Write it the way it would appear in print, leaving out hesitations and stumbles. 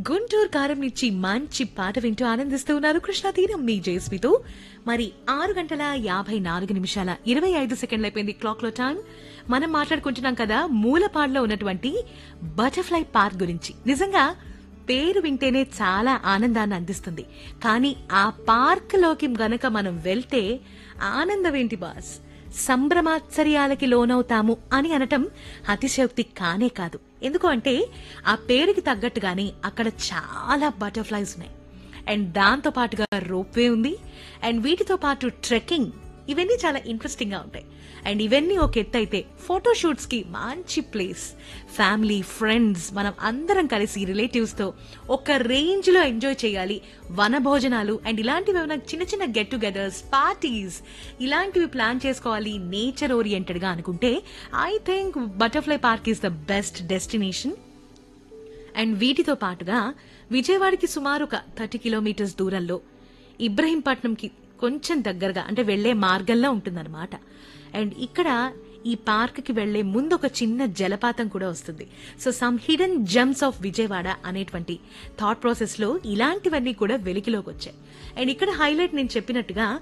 గుంటూరు కారం నుంచి మంచి పాట వింటూ ఆనందిస్తూ ఉన్నారు కృష్ణా తీరం మీ జేస్మితో. మరి 6:54:25 అయిపోయింది క్లాక్ లో టైం. మనం మాట్లాడుకుంటున్నాం కదా మూలపాడులో ఉన్నటువంటి బటర్ఫ్లై పార్క్ గురించి. నిజంగా పేరు వింటేనే చాలా ఆనందాన్ని అందిస్తుంది. కానీ ఆ పార్క్ లోకి గనక మనం వెళ్తే ఆనందం ఏంటి బాస్, సంభ్రమాశ్చర్యాలకి లోనవుతాము అని అనటం అతిశయోక్తి కానే కాదు. ఎందుకు అంటే ఆ పేరుకి తగ్గట్టుగానే అక్కడ చాలా బటర్ఫ్లైస్ ఉన్నాయి. అండ్ దాంతో పాటుగా రోప్వే ఉంది. అండ్ వీటితో పాటు ట్రెక్కింగ్, ఇవన్నీ చాలా ఇంట్రెస్టింగ్ గా ఉంటాయి. అండ్ ఇవన్నీ ఒక ఎత్తు అయితే ఫోటోషూట్స్ కి మంచి ప్లేస్. ఫ్యామిలీ, ఫ్రెండ్స్, మనం అందరం కలిసి రిలేటివ్స్ తో ఒక రేంజ్ లో ఎంజాయ్ చేయాలి. వన భోజనాలు అండ్ ఇలాంటివి ఏమైనా చిన్న చిన్న గెట్ టుగెదర్స్, పార్టీస్ ఇలాంటివి ప్లాన్ చేసుకోవాలి నేచర్ ఓరియంటెడ్ గా అనుకుంటే I think butterfly park is the best destination. And వీటితో పాటుగా విజయవాడకి సుమారు ఒక 30 కిలోమీటర్స్ దూరంలో ఇబ్రహీంపట్నంకి కొంచెం దగ్గరగా అంటే వెళ్లే మార్గంలో ఉంటుందన్నమాట. అండ్ ఇక్కడ ఈ పార్క్ కి వెళ్లే ముందు ఒక చిన్న జలపాతం కూడా వస్తుంది. So some hidden Gems of Vijayawada అనేటువంటి థాట్ ప్రాసెస్ లో ఇలాంటివన్నీ కూడా వెలికిలోకి వచ్చాయి. అండ్ ఇక్కడ హైలైట్ నేను చెప్పినట్టుగా